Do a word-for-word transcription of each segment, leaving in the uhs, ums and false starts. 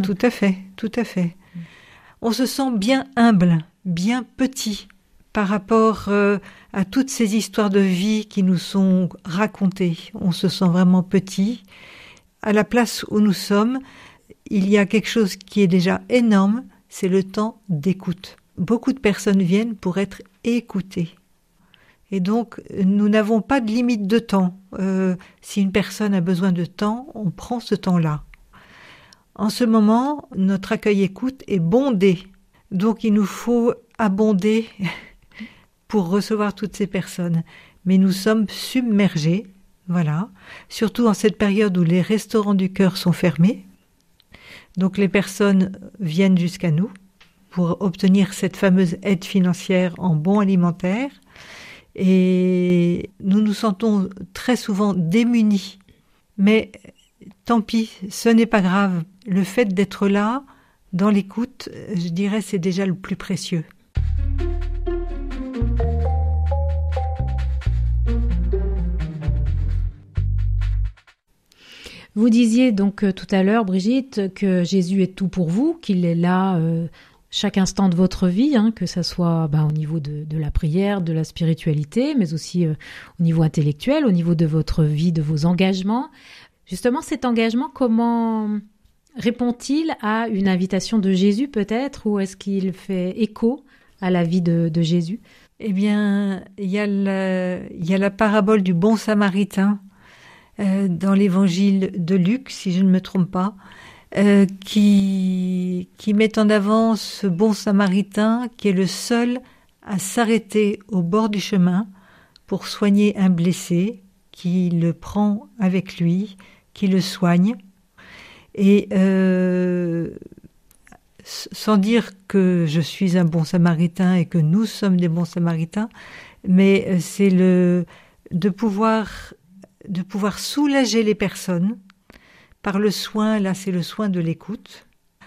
Tout à fait, tout à fait. On se sent bien humble, bien petit par rapport euh, à toutes ces histoires de vie qui nous sont racontées. On se sent vraiment petit. À la place où nous sommes, il y a quelque chose qui est déjà énorme, c'est le temps d'écoute. Beaucoup de personnes viennent pour être écoutées. Et donc, nous n'avons pas de limite de temps. Euh, si une personne a besoin de temps, on prend ce temps-là. En ce moment, notre accueil-écoute est bondé. Donc, il nous faut abonder pour recevoir toutes ces personnes. Mais nous sommes submergés, voilà. Surtout en cette période où les restaurants du cœur sont fermés. Donc, les personnes viennent jusqu'à nous pour obtenir cette fameuse aide financière en bons alimentaires. Et nous nous sentons très souvent démunis. Mais tant pis, ce n'est pas grave. Le fait d'être là, dans l'écoute, je dirais, c'est déjà le plus précieux. Vous disiez donc euh, tout à l'heure, Brigitte, que Jésus est tout pour vous, qu'il est là euh, chaque instant de votre vie, hein, que ça soit ben, au niveau de, de la prière, de la spiritualité, mais aussi euh, au niveau intellectuel, au niveau de votre vie, de vos engagements. Justement, cet engagement, comment répond-il à une invitation de Jésus peut-être, ou est-ce qu'il fait écho à la vie de, de Jésus ? Eh bien, il y a le, il y a la parabole du bon samaritain euh, dans l'évangile de Luc, si je ne me trompe pas, euh, qui, qui met en avant ce bon samaritain qui est le seul à s'arrêter au bord du chemin pour soigner un blessé, qui le prend avec lui, qui le soigne. Et euh, sans dire que je suis un bon samaritain et que nous sommes des bons samaritains, mais c'est le de pouvoir de pouvoir soulager les personnes par le soin, là c'est le soin de l'écoute,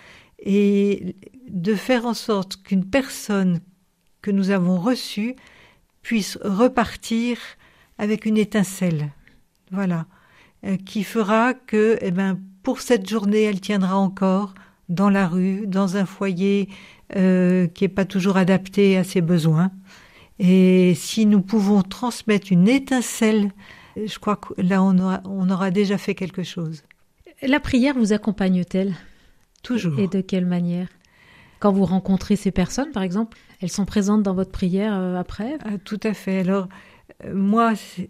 et de faire en sorte qu'une personne que nous avons reçue puisse repartir avec une étincelle, voilà, euh, qui fera que, eh ben, pour cette journée, elle tiendra encore dans la rue, dans un foyer euh, qui n'est pas toujours adapté à ses besoins. Et si nous pouvons transmettre une étincelle, je crois que là, on aura, on aura déjà fait quelque chose. La prière vous accompagne-t-elle ? Toujours. Et de quelle manière ? Quand vous rencontrez ces personnes, par exemple, elles sont présentes dans votre prière euh, après ? Ah, tout à fait. Alors, euh, moi, c'est...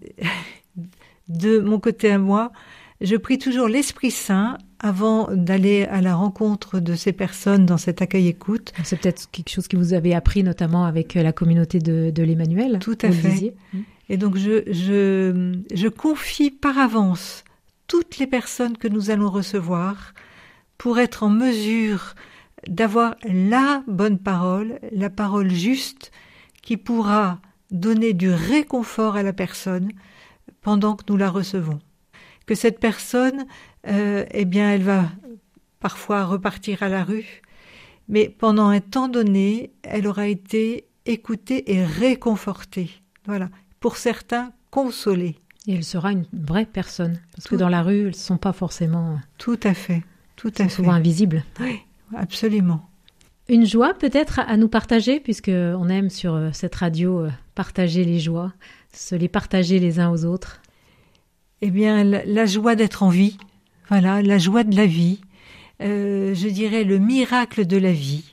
de mon côté à moi, je prie toujours l'Esprit Saint avant d'aller à la rencontre de ces personnes dans cet accueil-écoute. C'est peut-être quelque chose que vous avez appris notamment avec la communauté de, de l'Emmanuel. Tout à fait. Et donc, je, je, je confie par avance toutes les personnes que nous allons recevoir pour être en mesure d'avoir la bonne parole, la parole juste qui pourra donner du réconfort à la personne pendant que nous la recevons. Que cette personne, euh, eh bien, elle va parfois repartir à la rue, mais pendant un temps donné, elle aura été écoutée et réconfortée. Voilà. Pour certains, consolée. Et elle sera une vraie personne, parce tout, que dans la rue, elles ne sont pas forcément... Tout à fait, tout à fait. Souvent invisibles. Oui, absolument. Une joie peut-être à nous partager, puisqu'on aime sur cette radio partager les joies, se les partager les uns aux autres. Eh bien, la, la joie d'être en vie, voilà, la joie de la vie, euh, je dirais le miracle de la vie.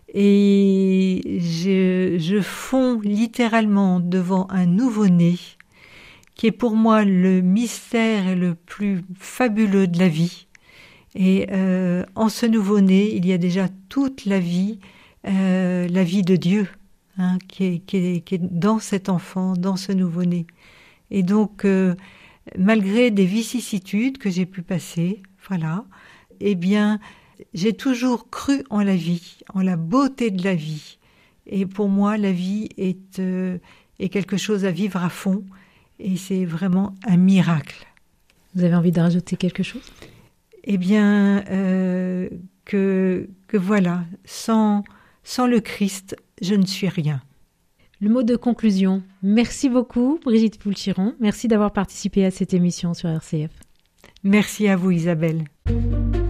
Et je, je fonds littéralement devant un nouveau-né, qui est pour moi le mystère le plus fabuleux de la vie. Et euh, en ce nouveau-né, il y a déjà toute la vie, euh, la vie de Dieu, hein, qui est, qui est, qui est dans cet enfant, dans ce nouveau-né. Et donc, euh, malgré des vicissitudes que j'ai pu passer, voilà, eh bien, j'ai toujours cru en la vie, en la beauté de la vie. Et pour moi, la vie est, euh, est quelque chose à vivre à fond, et c'est vraiment un miracle. Vous avez envie de rajouter quelque chose ? Eh bien, euh, que, que voilà, sans, sans le Christ, je ne suis rien. Le mot de conclusion. Merci beaucoup, Brigitte Poulchiron. Merci d'avoir participé à cette émission sur R C F. Merci à vous, Isabelle.